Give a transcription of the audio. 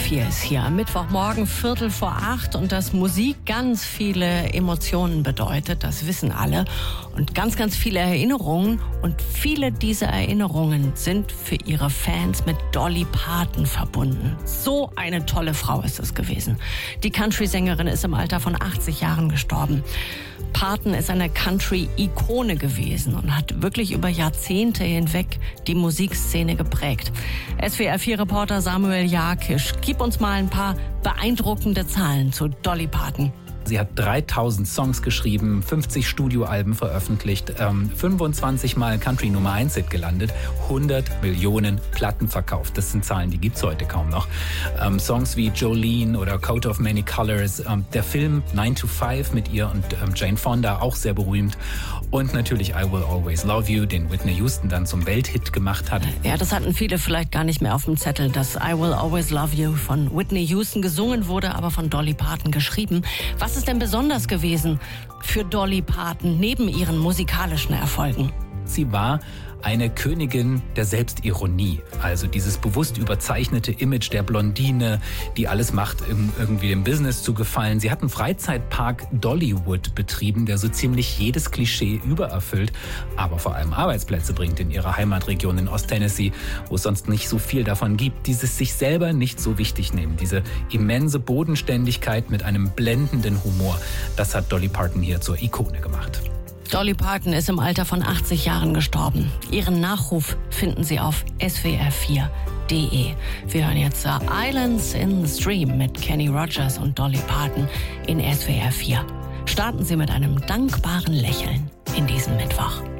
4 ist hier am Mittwochmorgen 7:45 und dass Musik ganz viele Emotionen bedeutet, das wissen alle. Und ganz, ganz viele Erinnerungen. Und viele dieser Erinnerungen sind für ihre Fans mit Dolly Parton verbunden. So eine tolle Frau ist es gewesen. Die Country-Sängerin ist im Alter von 80 Jahren gestorben. Parton ist eine Country-Ikone gewesen und hat wirklich über Jahrzehnte hinweg die Musikszene geprägt. SWR4-Reporter Samuel Jakisch, gib uns mal ein paar beeindruckende Zahlen zu Dolly Parton. Sie hat 3000 Songs geschrieben, 50 Studioalben veröffentlicht, 25 Mal Country Nummer 1 Hit gelandet, 100 Millionen Platten verkauft. Das sind Zahlen, die gibt's heute kaum noch. Songs wie Jolene oder Coat of Many Colors, der Film 9 to 5 mit ihr und Jane Fonda, auch sehr berühmt. Und natürlich I Will Always Love You, den Whitney Houston dann zum Welthit gemacht hat. Ja, das hatten viele vielleicht gar nicht mehr auf dem Zettel, dass I Will Always Love You von Whitney Houston gesungen wurde, aber von Dolly Parton geschrieben. Was ist denn besonders gewesen für Dolly Parton neben ihren musikalischen Erfolgen? Sie war eine Königin der Selbstironie, also dieses bewusst überzeichnete Image der Blondine, die alles macht, um irgendwie dem Business zu gefallen. Sie hat einen Freizeitpark Dollywood betrieben, der so ziemlich jedes Klischee übererfüllt, aber vor allem Arbeitsplätze bringt in ihrer Heimatregion in Osttennessee, wo es sonst nicht so viel davon gibt. Dieses sich selber nicht so wichtig nehmen, diese immense Bodenständigkeit mit einem blendenden Humor, das hat Dolly Parton hier zur Ikone gemacht. Dolly Parton ist im Alter von 80 Jahren gestorben. Ihren Nachruf finden Sie auf swr4.de. Wir hören jetzt Islands in the Stream mit Kenny Rogers und Dolly Parton in SWR 4. Starten Sie mit einem dankbaren Lächeln in diesem Mittwoch.